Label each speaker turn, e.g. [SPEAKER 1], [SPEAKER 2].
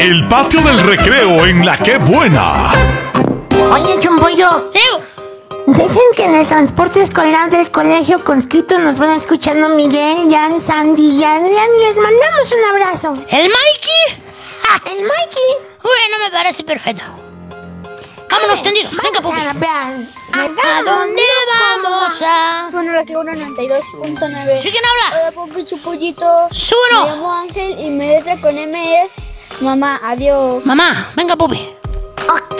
[SPEAKER 1] El patio del recreo en La Qué Buena.
[SPEAKER 2] Oye, Chumpollo, dicen que en el transporte escolar del colegio Conscripto nos van escuchando Miguel, Jan, Sandy y Adrián, y les mandamos un abrazo.
[SPEAKER 3] ¿El Mikey?
[SPEAKER 2] El Mikey.
[SPEAKER 3] Bueno, me parece perfecto. Vámonos tendidos. Venga,
[SPEAKER 2] Vamos
[SPEAKER 3] Pupi.
[SPEAKER 2] a rapear.
[SPEAKER 3] ¿A dónde vamos a...?
[SPEAKER 4] Bueno, la que 92.9.
[SPEAKER 3] ¿Sí quién habla?
[SPEAKER 4] Hola, Pupi Chupollito.
[SPEAKER 3] ¡Súbelo!
[SPEAKER 4] Me llamo Ángel y mi letra con M es Mamá, adiós.
[SPEAKER 3] Mamá, venga, Pupi.